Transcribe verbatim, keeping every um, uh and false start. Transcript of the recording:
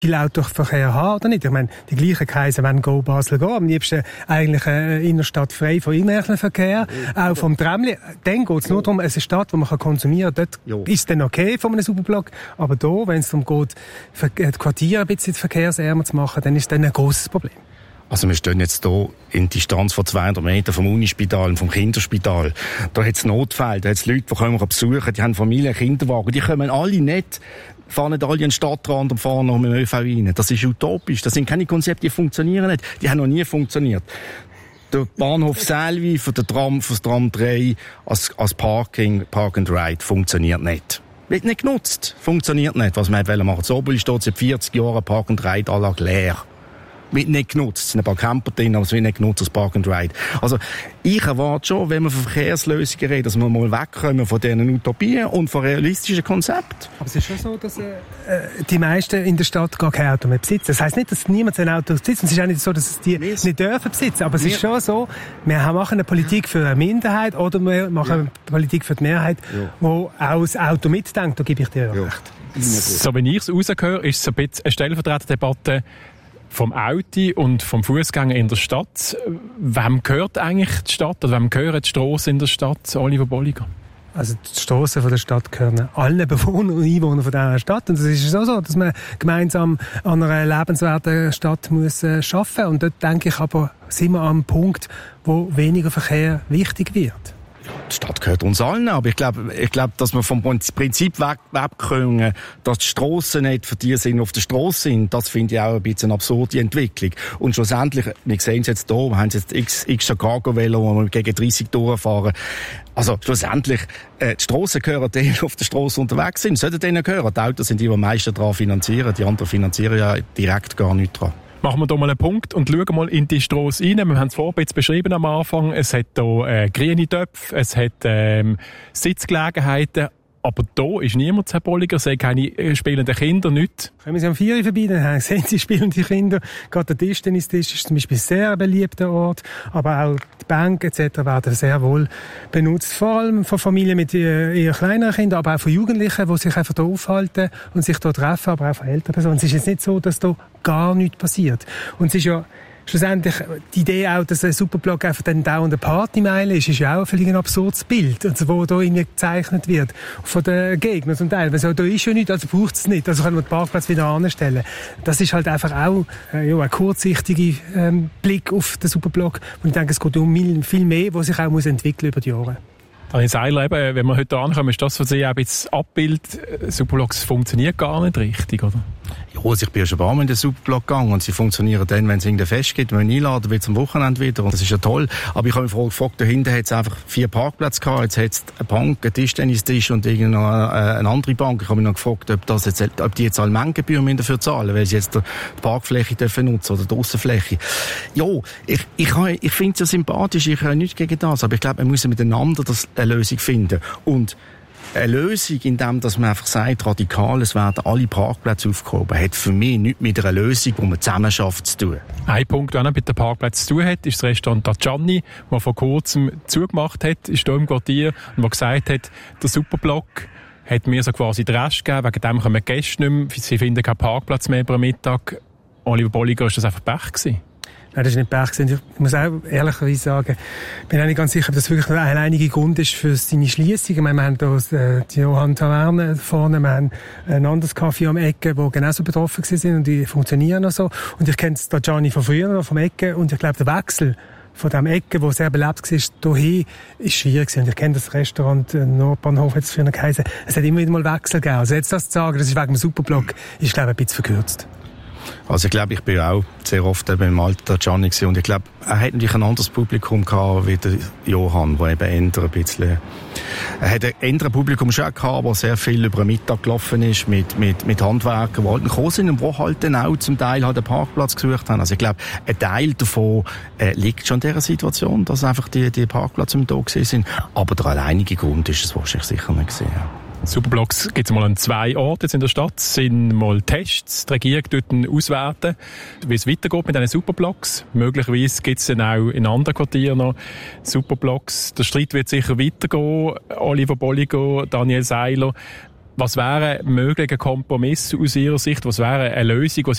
viel Autoverkehr haben oder nicht. Ich meine, die gleichen Kreise wollen Go Basel gehen, am liebsten eigentlich eine Innenstadt frei von irgendwelchen Verkehr, ja, auch vom Tramli. Dann geht es nur darum, es ist eine Stadt, wo man konsumieren kann. Dort jo. Ist es dann okay von einem Superblock, aber da, wenn es darum geht, die Quartiere ein bisschen verkehrsärmer zu machen, dann ist es dann ein grosses Problem. Also wir stehen jetzt hier in Distanz von zweihundert Metern vom Unispital und vom Kinderspital. Da hat es Notfälle, da hat es Leute, die können wir besuchen, die haben Familien, Kinderwagen, die kommen alle nicht, fahren nicht alle in den Stadtrand und fahren noch mit dem ÖV rein. Das ist utopisch, das sind keine Konzepte, die funktionieren nicht. Die haben noch nie funktioniert. Der Bahnhof Selwi für den Tram, für das Tram drei als, als Parking, Park and Ride funktioniert nicht. Wird nicht genutzt, funktioniert nicht. Was wir machen wollen. Zobel steht seit vierzig Jahren Park and Ride Anlage leer. Wird nicht genutzt. Es sind ein paar Camper drin, aber es wird nicht genutzt als Park and Ride. Also, ich erwarte schon, wenn wir von Verkehrslösungen reden, dass wir mal wegkommen von diesen Utopien und von realistischen Konzepten. Aber es ist schon so, dass äh, die meisten in der Stadt gar kein Auto mehr besitzen. Das heisst nicht, dass niemand ein Auto besitzt. Es ist auch nicht so, dass es die wir nicht dürfen besitzen. Aber es ist schon so, wir machen eine Politik für eine Minderheit oder wir machen ja. eine Politik für die Mehrheit, ja. wo auch das Auto mitdenkt. Da gebe ich dir ja. recht. So, wenn ich es rausgehöre, ist es ein bisschen eine Stellvertreterdebatte vom Auto und vom Fußgänger in der Stadt. Wem gehört eigentlich die Stadt oder wem gehören die Strassen in der Stadt, Oliver Bolliger? Also die Strassen von der Stadt gehören allen Bewohnern und Einwohnern von dieser Stadt. Und es ist auch so, dass man gemeinsam an einer lebenswerten Stadt muss äh, arbeiten. Und dort denke ich aber, sind wir am Punkt, wo weniger Verkehr wichtig wird. Die Stadt gehört uns allen, aber ich glaube, ich glaube, dass wir vom Prinzip weg, wegkommen, dass die Strassen nicht für die sind, die auf der Strasse sind, das finde ich auch ein bisschen eine absurde Entwicklung. Und schlussendlich, wir sehen es jetzt hier, wir haben jetzt x, x Chicago-Velo, wo wir gegen dreißig durchfahren. Also schlussendlich, äh, die Strassen gehören denen, die auf der Strasse unterwegs sind, sollten denen gehören. Die Autos sind die, die am meisten daran finanzieren, die anderen finanzieren ja direkt gar nichts daran. Machen wir hier mal einen Punkt und schauen mal in die Strasse rein. Wir haben es vorher jetzt beschrieben am Anfang. Es hat hier äh, grüne Töpfe, es hat ähm, Sitzgelegenheiten. Aber da ist niemand zu Herr Bolliger, es sind keine spielenden Kinder, nichts. Kommen Sie am vier vorbei, dann sehen Sie spielende Kinder. Gerade der Tischtennistisch ist zum Beispiel ein sehr beliebter Ort, aber auch die Bänke et cetera werden sehr wohl benutzt. Vor allem von Familien mit eher kleineren Kindern, aber auch von Jugendlichen, die sich einfach hier aufhalten und sich hier treffen, aber auch von älteren Personen. Es ist jetzt nicht so, dass da gar nichts passiert. Und es ist ja schlussendlich die Idee auch, dass ein Superblock einfach dann dauernd eine Partymeile ist, ist ja auch ein absurdes Bild, also, wo da irgendwie gezeichnet wird von den Gegnern zum Teil. Also, da ist ja nichts, also braucht es nicht, also können wir den Parkplatz wieder anstellen. Das ist halt einfach auch äh, ja, ein kurzsichtiger ähm, Blick auf den Superblock. Und ich denke, es geht um viel mehr, was sich auch muss entwickeln über die Jahre. Daniel Seiler, eben, wenn wir heute ankommen, ist das für Sie auch ein bisschen Abbild. Superblocks funktioniert gar nicht richtig, oder? Ja, also ich bin ja schon ein paar Mal in den Superblock gegangen und sie funktionieren dann, wenn es irgendein Fest gibt, wenn man einladen will zum Wochenende wieder. Und das ist ja toll. Aber ich habe mich gefragt, da hinten hat es einfach vier Parkplätze gehabt. Jetzt hat es eine Bank, einen Tischtennistisch und irgendeine äh, eine andere Bank. Ich habe mich noch gefragt, ob, das jetzt, ob die jetzt alle Mengengebühren dafür zahlen, weil sie jetzt die Parkfläche dürfen nutzen oder die Aussenfläche. Ja, ich, ich, ich finde es ja sympathisch, ich habe nichts gegen das, aber ich glaube, wir müssen miteinander das, eine Lösung finden. Und eine Lösung, indem dass man einfach sagt, radikal, es werden alle Parkplätze aufgehoben, hat für mich nichts mit einer Lösung, die man zusammen schafft, zu tun. Ein Punkt, der auch mit den Parkplätzen zu tun hat, ist das Restaurant Da Gianni, das vor kurzem zugemacht hat, ist hier im Quartier, und das gesagt hat, der Superblock hat mir so quasi den Rest gegeben, wegen dem kommen die Gäste nicht mehr, sie finden keinen Parkplatz mehr über den Mittag. Oliver Bolliger, ist das einfach Pech gewesen? Nein, das ist nicht Pech gewesen. Ich muss auch ehrlicherweise sagen, ich bin auch nicht ganz sicher, ob das wirklich ein alleiniger Grund ist für seine Schliessung. Ich meine, wir haben hier die Johann Taverne vorne, wir haben ein anderes Café am Ecke, wo genauso betroffen sind und die funktionieren noch so. Und ich kenne Da Gianni von früher noch, vom Ecke, und ich glaube, der Wechsel von dem Ecke, wo sehr belebt war, hierhin, ist schwierig gewesen. Und ich kenne das Restaurant Nordbahnhof, jetzt früher geheißen. Es hat immer wieder mal Wechsel gegeben. Also jetzt das zu sagen, das ist wegen dem Superblock, ist, glaube ich, ein bisschen verkürzt. Also ich glaube, ich bin auch sehr oft eben im Alter Gianni gewesen, und ich glaube, er hat natürlich ein anderes Publikum gehabt wie der Johann, der eben eher ein bisschen, er hat ein anderes Publikum schon gehabt, das sehr viel über den Mittag gelaufen ist, mit, mit, mit Handwerkern, die halt gekommen sind und die halt dann auch zum Teil halt einen Parkplatz gesucht haben. Also ich glaube, ein Teil davon äh, liegt schon in dieser Situation, dass einfach die, die Parkplätze im Tag sind. Aber der alleinige Grund ist es wahrscheinlich sicher nicht gesehen. Superblocks gibt es mal an zwei Orten jetzt in der Stadt. Es sind mal Tests. Die Regierung tut auswerten, wie es weitergeht mit diesen Superblocks. Möglicherweise gibt es dann auch in anderen Quartieren noch Superblocks. Der Streit wird sicher weitergehen. Oliver Bolliger, Daniel Seiler. Was wäre ein möglicher Kompromiss aus Ihrer Sicht? Was wäre eine Lösung, die